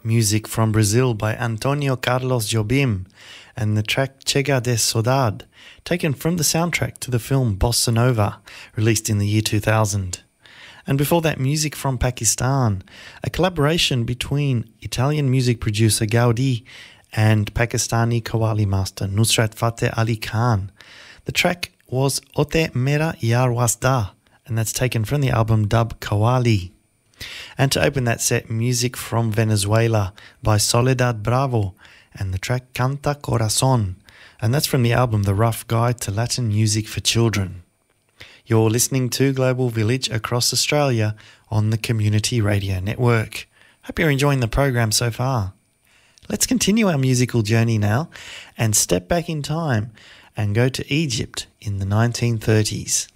music from Brazil by Antonio Carlos Jobim and the track Chega de Saudade, taken from the soundtrack to the film Bossa Nova, released in the year 2000. And before that, music from Pakistan, a collaboration between Italian music producer Gaudi and Pakistani Qawwali master Nusrat Fateh Ali Khan. The track was Ote Mera Yar Wasda, and that's taken from the album Dub Qawwali. And to open that set, music from Venezuela by Soledad Bravo and the track Canta Corazon, and that's from the album The Rough Guide to Latin Music for Children. You're listening to Global Village across Australia on the Community Radio Network. Hope you're enjoying the program so far. Let's continue our musical journey now and step back in time and go to Egypt in the 1930s.